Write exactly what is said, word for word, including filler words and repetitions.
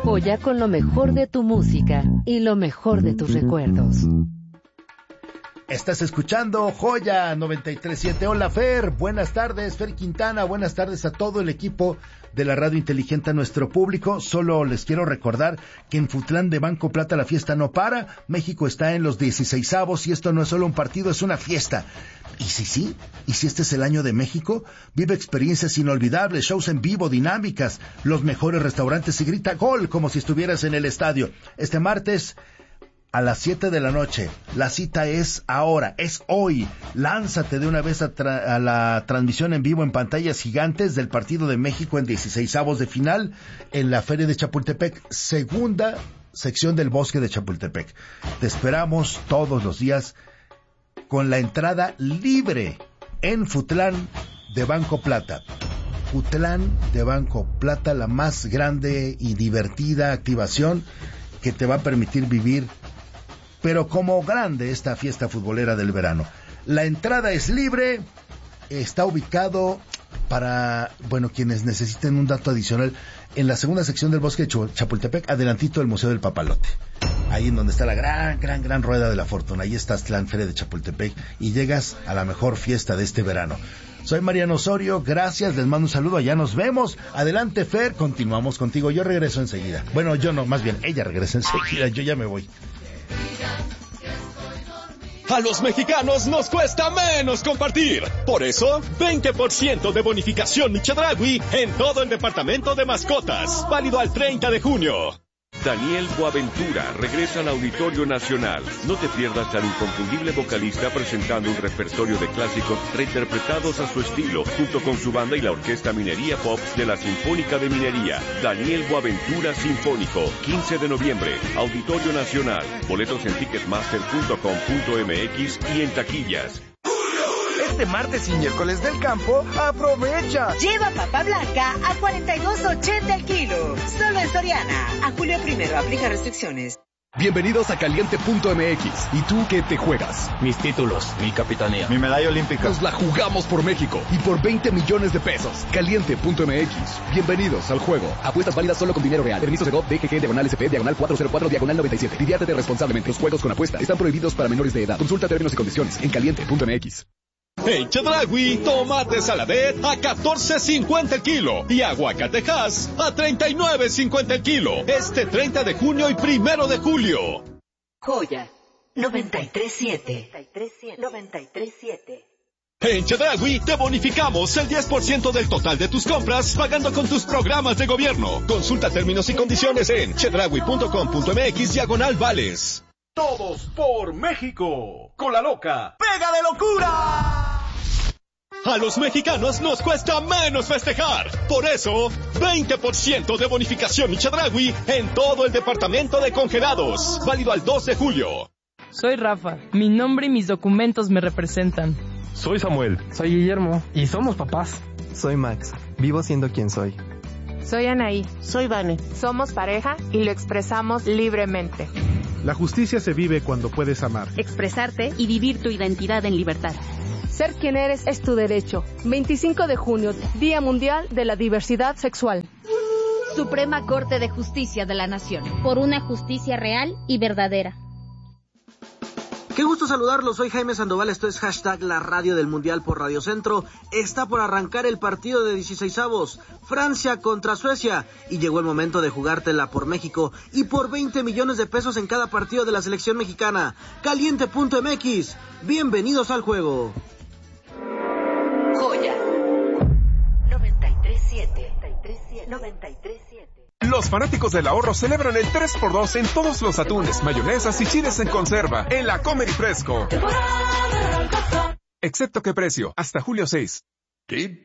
Joya con lo mejor de tu música y lo mejor de tus recuerdos. Estás escuchando Joya noventa y tres punto siete. Hola Fer, buenas tardes. Fer Quintana, buenas tardes a todo el equipo de la Radio Inteligente, a nuestro público. Solo les quiero recordar que en Futlán de Banco Plata la fiesta no para. México está en los dieciseisavos y esto no es solo un partido, es una fiesta. ¿Y si sí? ¿Y si este es el año de México? Vive experiencias inolvidables, shows en vivo, dinámicas, los mejores restaurantes y grita gol como si estuvieras en el estadio. Este martes a las siete de la noche, la cita es ahora, es hoy. Lánzate de una vez a, tra- a la transmisión en vivo en pantallas gigantes del partido de México en dieciseisavos de final en la Feria de Chapultepec, segunda sección del Bosque de Chapultepec. Te esperamos todos los días con la entrada libre en Futlán de Banco Plata. Futlán de Banco Plata, la más grande y divertida activación que te va a permitir vivir pero como grande esta fiesta futbolera del verano. La entrada es libre, está ubicado para, bueno, quienes necesiten un dato adicional, en la segunda sección del Bosque de Chapultepec, adelantito del Museo del Papalote. Ahí en donde está la gran, gran, gran rueda de la fortuna. Ahí está la Feria de Chapultepec y llegas a la mejor fiesta de este verano. Soy Mariano Osorio, gracias, les mando un saludo, allá nos vemos. Adelante Fer, continuamos contigo, yo regreso enseguida. Bueno, yo no, más bien, ella regresa enseguida, yo ya me voy. A los mexicanos nos cuesta menos compartir. Por eso, veinte por ciento de bonificación Chedraui en todo el departamento de mascotas. Válido al treinta de junio. Daniel Boaventura regresa al Auditorio Nacional. No te pierdas al inconfundible vocalista presentando un repertorio de clásicos reinterpretados a su estilo, junto con su banda y la Orquesta Minería Pop de la Sinfónica de Minería. Daniel Boaventura Sinfónico, quince de noviembre, Auditorio Nacional. Boletos en ticketmaster punto com punto m x y en taquillas. Este martes y miércoles del campo, aprovecha. Lleva papa blanca a cuarenta y dos ochenta el kilo. Solo en Soriana. A julio primero, aplica restricciones. Bienvenidos a Caliente punto m x. ¿Y tú qué te juegas? Mis títulos, mi capitanía, mi medalla olímpica. Nos la jugamos por México y por veinte millones de pesos. Caliente punto m x. Bienvenidos al juego. Apuestas válidas solo con dinero real. Permiso de G O V, D G G, diagonal S P, diagonal cuatro cero cuatro, diagonal noventa y siete. Diviértete responsablemente. Los juegos con apuesta están prohibidos para menores de edad. Consulta términos y condiciones en Caliente punto m x. En Chedraui, tomate saladet a catorce cincuenta el kilo y aguacatejas a treinta y nueve cincuenta el kilo. Este treinta de junio y primero de julio. Joya noventa y tres siete. noventa y tres siete. En Chedraui te bonificamos el diez por ciento del total de tus compras pagando con tus programas de gobierno. Consulta términos y condiciones en chedraui punto com punto m x diagonal vales. Todos por México. Con la loca. ¡Pega de locura! A los mexicanos nos cuesta menos festejar. Por eso, veinte por ciento de bonificación Chedraui en todo el departamento de congelados. Válido al dos de julio. Soy Rafa. Mi nombre y mis documentos me representan. Soy Samuel. Soy Guillermo. Y somos papás. Soy Max. Vivo siendo quien soy. Soy Anaí. Soy Vane. Somos pareja y lo expresamos libremente. La justicia se vive cuando puedes amar, expresarte y vivir tu identidad en libertad. Ser quien eres es tu derecho. veinticinco de junio, Día Mundial de la Diversidad Sexual. Suprema Corte de Justicia de la Nación. Por una justicia real y verdadera. Qué gusto saludarlos, soy Jaime Sandoval, esto es hashtag la radio del Mundial por Radio Centro. Está por arrancar el partido de dieciseisavos, Francia contra Suecia, y llegó el momento de jugártela por México y por veinte millones de pesos en cada partido de la selección mexicana. Caliente punto m x, bienvenidos al juego. Joya noventa y tres siete. noventa y tres siete. Los fanáticos del ahorro celebran el tres por dos en todos los atunes, mayonesas y chiles en conserva en la Comer y Fresco. Excepto qué precio, hasta julio seis. ¿Qué